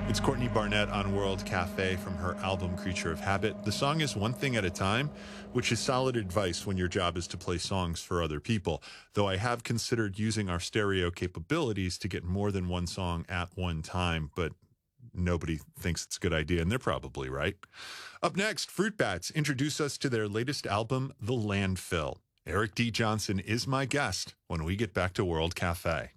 It's Courtney Barnett on World Cafe from her album Creature of Habit. The song is One Thing at a Time, which is solid advice when your job is to play songs for other people. Though I have considered using our stereo capabilities to get more than one song at one time, but nobody thinks it's a good idea, and they're probably right. Up next, Fruit Bats introduce us to their latest album, The Landfill. Eric D. Johnson is my guest when we get back to World Cafe.